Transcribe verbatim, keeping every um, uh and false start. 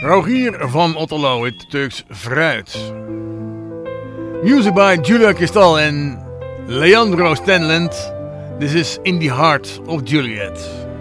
Rogier van Otterlo, het Turks fruit. Music by Julia Cristal en Leandro Stanland. This is In the Heart of Juliet.